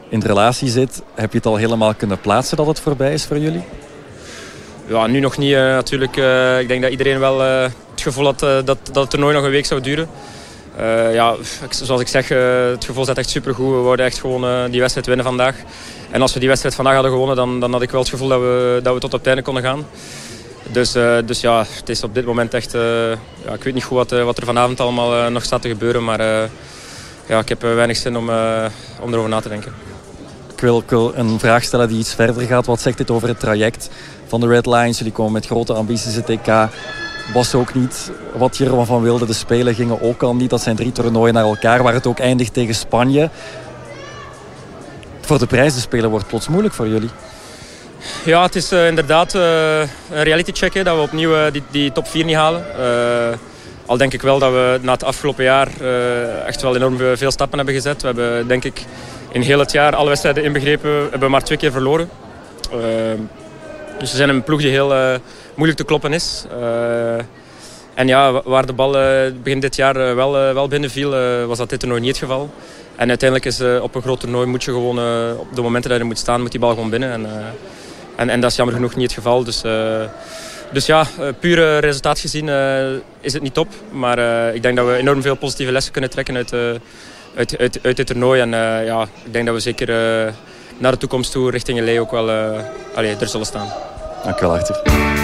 in de relatie zit. Heb je het al helemaal kunnen plaatsen dat het voorbij is voor jullie? Ja, nu nog niet natuurlijk. Ik denk dat iedereen wel het gevoel had dat het toernooi nog een week zou duren. Zoals ik zeg, het gevoel zat echt supergoed. We wouden echt gewoon die wedstrijd winnen vandaag. En als we die wedstrijd vandaag hadden gewonnen, dan had ik wel het gevoel dat we tot op het einde konden gaan. Dus ja, het is op dit moment echt... ik weet niet goed wat er vanavond allemaal nog staat te gebeuren. Maar ik heb weinig zin om erover na te denken. Ik wil een vraag stellen die iets verder gaat. Wat zegt dit over het traject van de Red Lions? Jullie komen met grote ambities het EK. Was ook niet wat je ervan wilde. De Spelen gingen ook al niet. Dat zijn 3 toernooien naar elkaar, waar het ook eindigt tegen Spanje. Voor de prijzen spelen wordt plots moeilijk voor jullie. Ja, het is inderdaad een reality check, hè, dat we opnieuw die top 4 niet halen. Al denk ik wel dat we na het afgelopen jaar echt wel enorm veel stappen hebben gezet. We hebben denk ik in heel het jaar alle wedstrijden inbegrepen, hebben maar 2 keer verloren. Dus we zijn een ploeg die heel moeilijk te kloppen is. En ja, waar de bal begin dit jaar wel binnenviel, was dat dit toernooi niet het geval. En uiteindelijk is op een groot toernooi moet je gewoon op de momenten dat je moet staan, moet die bal gewoon binnen. En dat is jammer genoeg niet het geval. Dus ja, pure resultaat gezien is het niet top. Maar ik denk dat we enorm veel positieve lessen kunnen trekken uit dit toernooi. En ik denk dat we zeker naar de toekomst toe richting LA ook wel er zullen staan. Dank je wel, Arthur.